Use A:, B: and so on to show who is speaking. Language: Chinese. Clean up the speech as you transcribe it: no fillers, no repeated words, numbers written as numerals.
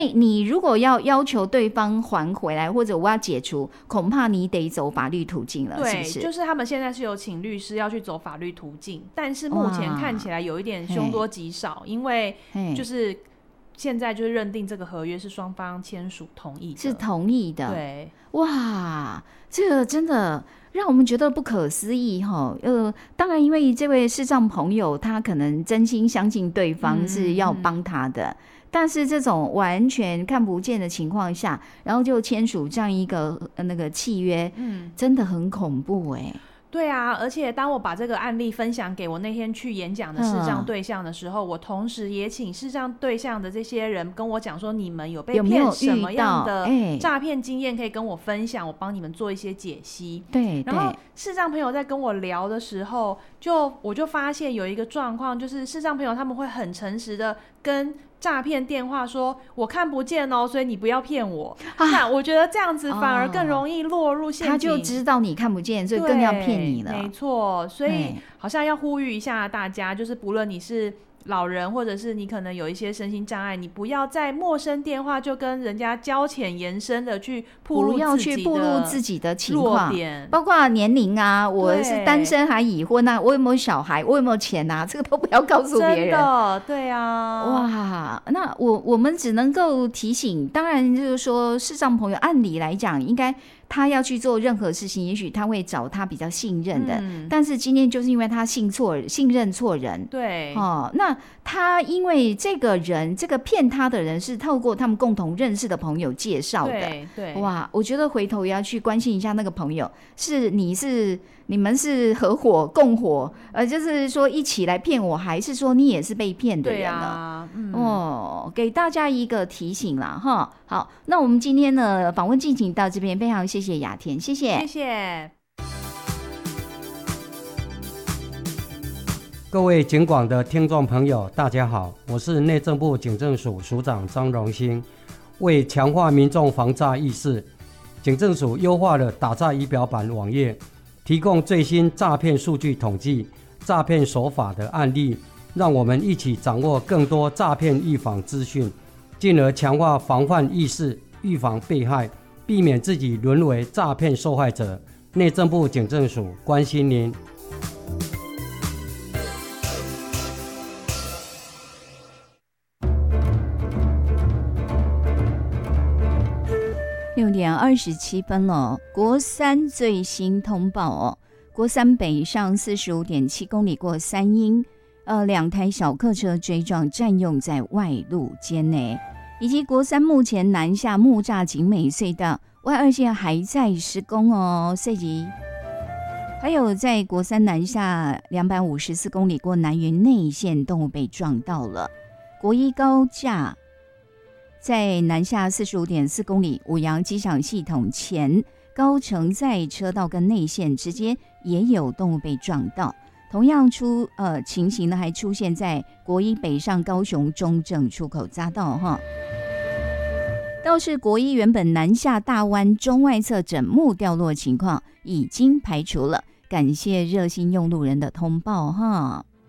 A: 你如果要求对方还回来，或者我要解除，恐怕你得走法律途径了，
B: 对，
A: 是不是？
B: 就是他们现在是有请律师要去走法律途径，但是目前看起来有一点凶多吉少，因为就是现在就是认定这个合约是双方签署同意的，
A: 是同意的。
B: 对，
A: 哇，这个真的让我们觉得不可思议哈。当然，因为这位视障朋友他可能真心相信对方是要帮他的。但是这种完全看不见的情况下，然后就签署这样一个那个契约，真的很恐怖欸。
B: 对啊，而且当我把这个案例分享给我那天去演讲的视障对象的时候，我同时也请视障对象的这些人跟我讲说，你们有被骗什么样的诈骗经验可以跟我分享，我帮你们做一些解析。
A: 对，
B: 然后视障朋友在跟我聊的时候，我就发现有一个状况，就是视障朋友他们会很诚实的跟诈骗电话说我看不见哦，所以你不要骗我。那我觉得这样子反而更容易落入陷阱，
A: 他就知道你看不见，所以更要骗你了。
B: 没错，所以好像要呼吁一下大家，就是不论你是老人，或者是你可能有一些身心障碍，你不要在陌生电话就跟人家交浅言深的去暴露自己的
A: 情况，
B: 弱点，
A: 包括年龄啊，我是单身还已婚啊，我有没有小孩，我有没有钱啊，这个都不要告诉别人。
B: 真的，对啊。
A: 哇，那我们只能够提醒，当然就是说视障朋友按理来讲应该他要去做任何事情，也许他会找他比较信任的，但是今天就是因为他信任错人，
B: 对，
A: 那他因为这个人，这个骗他的人是透过他们共同认识的朋友介绍的，
B: 对，
A: 哇，我觉得回头也要去关心一下那个朋友，你们是合伙共伙，就是说一起来骗我，还是说你也是被骗的人呢？给大家一个提醒啦，哈。好，那我们今天的访问进行到这边，非常谢谢雅田，谢谢。
C: 各位警广的听众朋友，大家好，我是内政部警政署署长张荣兴。为强化民众防诈意识，警政署优化了打诈仪表板网页，提供最新诈骗数据统计、诈骗手法的案例，让我们一起掌握更多诈骗预防资讯，进而强化防范意识，预防被害，避免自己沦为诈骗受害者。内政部警政署关心您。
A: 6点27分了，国三最新通报哦，国三北上45.7公里过三英，2台小客车追撞占用在外路间内，以及国三目前南下木栅景美隧道外二线还在施工哦，所以还有在国三南下254公里过南云内线动物被撞到了，国一高架在南下45.4公里五杨机场系统前高承载车道跟内线之间也有动物被撞到，同样情形呢还出现在国一北上高雄中正出口匝道哈。倒是国一原本南下大湾中外侧枕木掉落情况已经排除了，感谢热心用路人的通报哈。